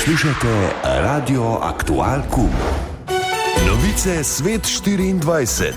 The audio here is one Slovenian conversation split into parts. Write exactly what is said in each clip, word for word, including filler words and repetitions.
Poslušajte Radio Aktual Kum. Novice Svet štiriindvajset.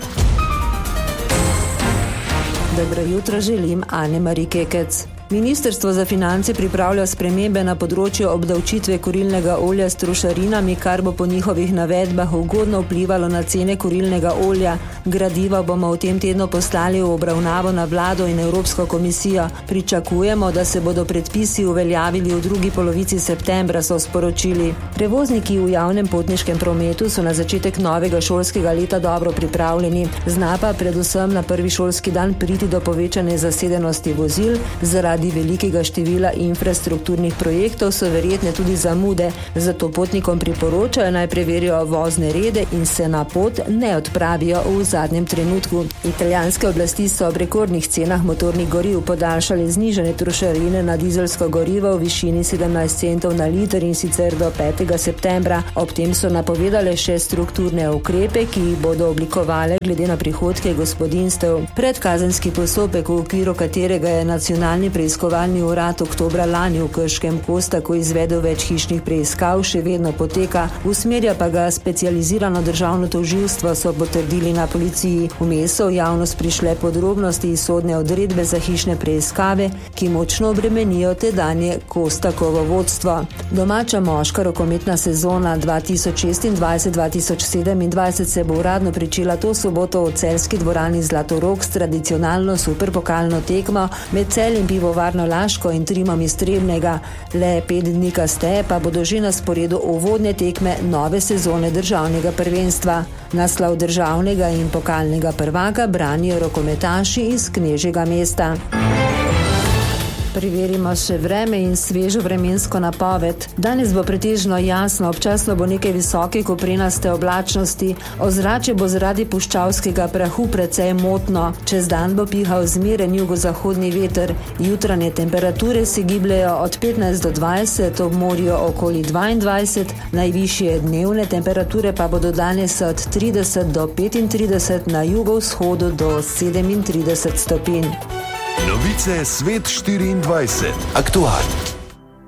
Dobro jutro želim Ane-Mari Kekec. Ministrstvo za finance pripravlja spremembe na področju obdavčitve kurilnega olja s trošarinami, kar bo po njihovih navedbah ugodno vplivalo na cene kurilnega olja. Gradiva bomo v tem tednu poslali v obravnavo na vlado in Evropsko komisijo. Pričakujemo, da se bodo predpisi uveljavili v drugi polovici septembra, so sporočili. Prevozniki v javnem potniškem prometu so na začetek novega šolskega leta dobro pripravljeni. Zna pa predvsem na prvi šolski dan priti do povečane zasedenosti vozil. Zaradi velikega števila infrastrukturnih projektov so verjetne tudi zamude, zato potnikom priporočajo naj preverijo vozne rede in se na pot ne odpravijo v zadnjem trenutku. Italijanske oblasti so ob rekordnih cenah motornih goriv podaljšali znižane trošarine na dizelsko gorivo v višini sedemnajst centov na liter in sicer do petega septembra. Ob tem so napovedale še strukturne ukrepe, ki jih bodo oblikovale glede na prihodke gospodinjstev. Predkazenski postopek, v okviru katerega je nacionalni preiskovalni urad oktobra lani v Krškem Kostaku izvedel več hišnih preiskav, še vedno poteka, usmerja pa ga specializirano državno tožilstvo, so potrdili na policiji. Vmes so v javnost prišle podrobnosti iz sodne odredbe za hišne preiskave, ki močno bremenijo tedanje Kostakovo vodstvo. Domača moška rokometna sezona dva tisoč šestindvajset dva tisoč sedemindvajset se bo uradno pričela to soboto v celjski dvorani Zlatorog s tradicionalno superpokalno tekmo med Celjem Pivovarno Laško in Trimom iz Trebnjega. Le pet dni kasneje pa bodo že na sporedu uvodne tekme nove sezone državnega prvenstva. Naslov državnega in pokalnega prvaka branijo rokometaši iz Knežjega mesta. Preverimo še vreme in svežo vremensko napoved. Danes bo pretežno jasno, občasno bo nekaj visoke koprenaste oblačnosti. Ozračje bo zaradi puščavskega prahu precej motno. Čez dan bo pihal zmeren jugozahodni veter. Jutranje temperature se gibljejo od petnajst do dvajset, ob morju okoli dvaindvajset, najvišje dnevne temperature pa bodo danes od trideset do petintrideset, na jugovzhodu do sedemintrideset stopinj. Novice Svet štiriindvajset. Aktual.